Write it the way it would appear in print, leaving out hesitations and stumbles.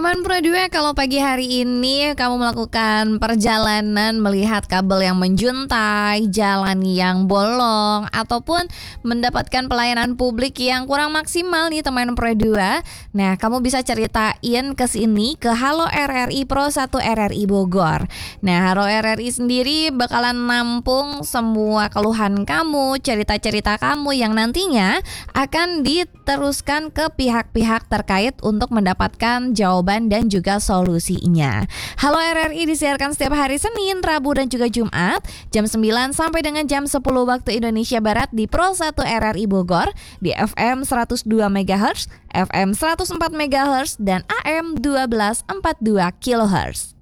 Teman Pro 2, kalau pagi hari ini kamu melakukan perjalanan melihat kabel yang menjuntai, jalan yang bolong, ataupun mendapatkan pelayanan publik yang kurang maksimal nih teman Pro 2. Nah, kamu bisa ceritain ke sini ke Halo RRI Pro 1 RRI Bogor. Nah, Halo RRI sendiri bakalan nampung semua keluhan kamu, cerita-cerita kamu yang nantinya akan diteruskan ke pihak-pihak terkait untuk mendapatkan jawaban dan juga solusinya. Halo RRI disiarkan setiap hari Senin, Rabu dan juga Jumat jam 9 sampai dengan jam 10 waktu Indonesia Barat di Pro 1 RRI Bogor di FM 102 MHz, FM 104 MHz dan AM 1242 kHz.